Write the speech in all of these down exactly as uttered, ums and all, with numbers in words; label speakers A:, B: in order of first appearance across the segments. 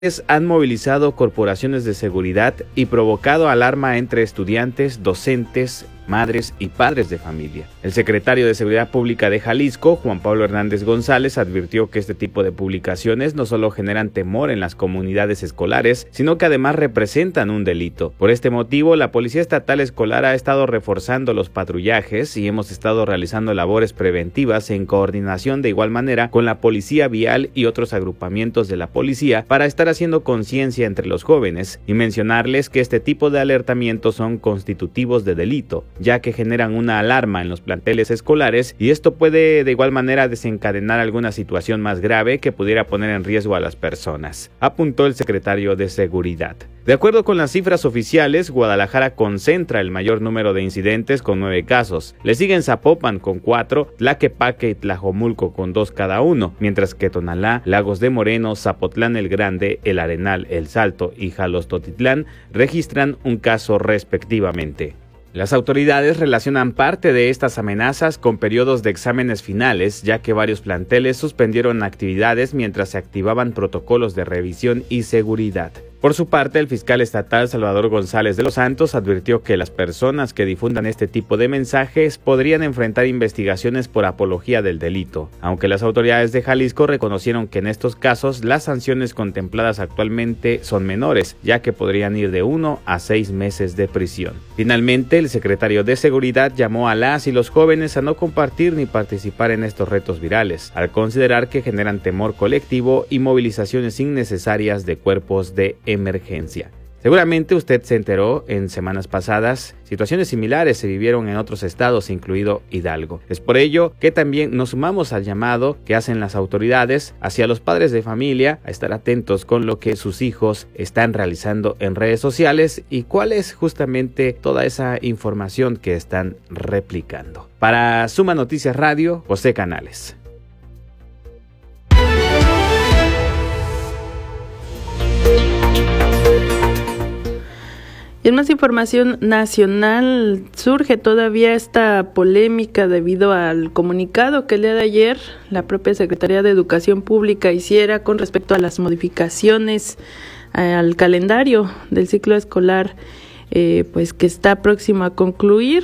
A: Han movilizado corporaciones de seguridad y provocado alarma entre estudiantes, docentes, madres y padres de familia. El secretario de Seguridad Pública de Jalisco, Juan Pablo Hernández González, advirtió que este tipo de publicaciones no solo generan temor en las comunidades escolares, sino que además representan un delito. Por este motivo, la Policía Estatal Escolar ha estado reforzando los patrullajes y hemos estado realizando labores preventivas en coordinación de igual manera con la Policía Vial y otros agrupamientos de la policía para estar haciendo conciencia entre los jóvenes y mencionarles que este tipo de alertamientos son constitutivos de delito, ya que generan una alarma en los planteles escolares y esto puede de igual manera desencadenar alguna situación más grave que pudiera poner en riesgo a las personas, apuntó el secretario de Seguridad. De acuerdo con las cifras oficiales, Guadalajara concentra el mayor número de incidentes con nueve casos. Le siguen Zapopan con cuatro, Tlaquepaque y Tlajomulco con dos cada uno, mientras que Tonalá, Lagos de Moreno, Zapotlán el Grande, El Arenal, El Salto y Jalostotitlán registran un caso respectivamente. Las autoridades relacionan parte de estas amenazas con periodos de exámenes finales, ya que varios planteles suspendieron actividades mientras se activaban protocolos de revisión y seguridad. Por su parte, el fiscal estatal Salvador González de los Santos advirtió que las personas que difundan este tipo de mensajes podrían enfrentar investigaciones por apología del delito, aunque las autoridades de Jalisco reconocieron que en estos casos las sanciones contempladas actualmente son menores, ya que podrían ir de uno a seis meses de prisión. Finalmente, el secretario de Seguridad llamó a las y los jóvenes a no compartir ni participar en estos retos virales, al considerar que generan temor colectivo y movilizaciones innecesarias de cuerpos de emergencia. Seguramente usted se enteró en semanas pasadas, situaciones similares se vivieron en otros estados, incluido Hidalgo. Es por ello que también nos sumamos al llamado que hacen las autoridades hacia los padres de familia a estar atentos con lo que sus hijos están realizando en redes sociales y cuál es justamente toda esa información que están replicando. Para Suma Noticias Radio, José Canales.
B: Y en más información nacional, surge todavía esta polémica debido al comunicado que el día de ayer la propia Secretaría de Educación Pública hiciera con respecto a las modificaciones al calendario del ciclo escolar, eh, pues que está próximo a concluir.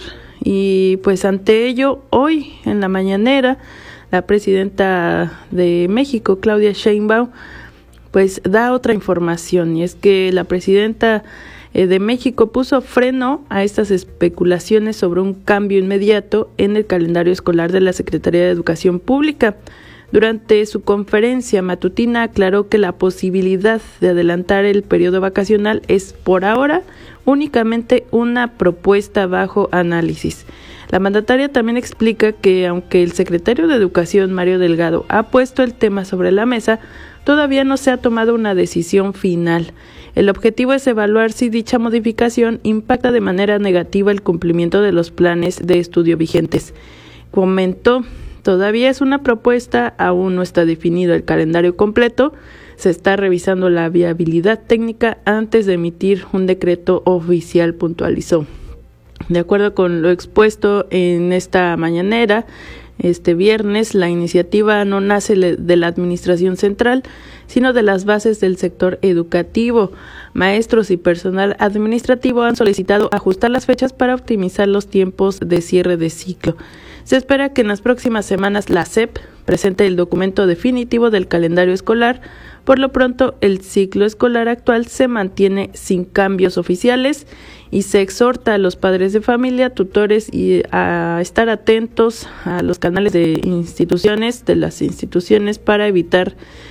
B: Y pues ante ello, hoy en la mañanera, la presidenta de México, Claudia Sheinbaum, pues da otra información, y es que la presidenta de México puso freno a estas especulaciones sobre un cambio inmediato en el calendario escolar de la Secretaría de Educación Pública. Durante su conferencia matutina aclaró que la posibilidad de adelantar el periodo vacacional es por ahora únicamente una propuesta bajo análisis. La mandataria también explica que aunque el secretario de Educación, Mario Delgado, ha puesto el tema sobre la mesa, todavía no se ha tomado una decisión final. El objetivo es evaluar si dicha modificación impacta de manera negativa el cumplimiento de los planes de estudio vigentes. Comentó, todavía es una propuesta, aún no está definido el calendario completo, se está revisando la viabilidad técnica antes de emitir un decreto oficial, puntualizó. De acuerdo con lo expuesto en esta mañanera, este viernes, la iniciativa no nace de la administración central, sino de las bases del sector educativo. Maestros y personal administrativo han solicitado ajustar las fechas para optimizar los tiempos de cierre de ciclo. Se espera que en las próximas semanas la S E P presente el documento definitivo del calendario escolar. Por lo pronto, el ciclo escolar actual se mantiene sin cambios oficiales y se exhorta a los padres de familia, tutores y a estar atentos a los canales de instituciones, de las instituciones para evitar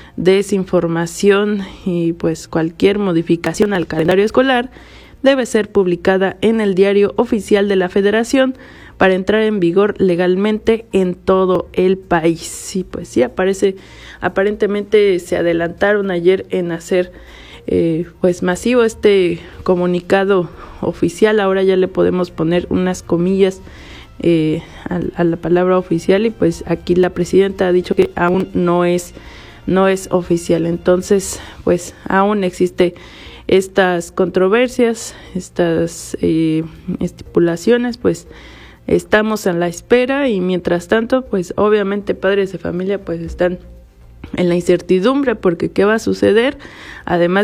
B: desinformación y pues cualquier modificación al calendario escolar debe ser publicada en el Diario Oficial de la Federación para entrar en vigor legalmente en todo el país. Sí, pues sí, aparece, aparentemente se adelantaron ayer en hacer eh, pues masivo este comunicado oficial. Ahora ya le podemos poner unas comillas eh, a, a la palabra oficial, y pues aquí la presidenta ha dicho que aún no es no es oficial. Entonces, pues aún existe estas controversias, estas eh, estipulaciones, pues estamos en la espera, y mientras tanto, pues obviamente padres de familia pues están en la incertidumbre, porque ¿qué va a suceder? Además